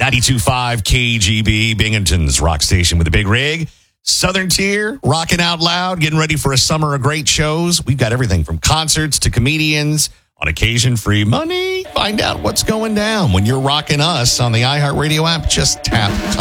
92.5 KGB, Binghamton's rock station with a big rig. Southern Tier, rocking out loud, getting ready for a summer of great shows. We've got everything from concerts to comedians. On occasion, free money. Find out what's going down when you're rocking us on the iHeartRadio app. Just tap